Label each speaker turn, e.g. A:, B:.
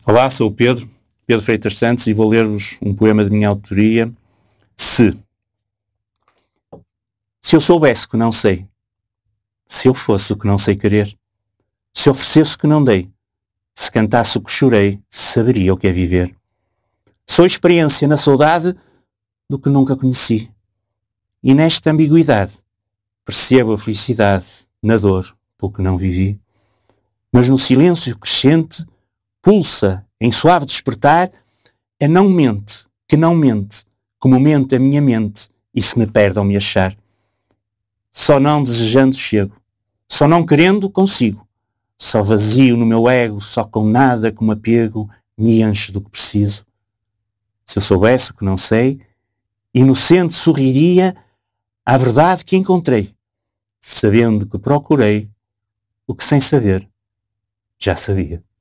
A: Olá, sou o Pedro Freitas Santos, e vou ler-vos um poema de minha autoria. Se eu soubesse o que não sei, se eu fosse o que não sei querer, se oferecesse o que não dei, se cantasse o que chorei, saberia o que é viver. Sou experiência na saudade do que nunca conheci, e nesta ambiguidade percebo a felicidade na dor pelo que não vivi. Mas no silêncio crescente pulsa em suave despertar a não mente, que não mente, como mente a minha mente, e se me perde ao me achar. Só não desejando chego, só não querendo consigo, só vazio no meu ego, só com nada como apego me enche do que preciso. Se eu soubesse o que não sei, inocente sorriria à verdade que encontrei, sabendo que procurei o que sem saber já sabia.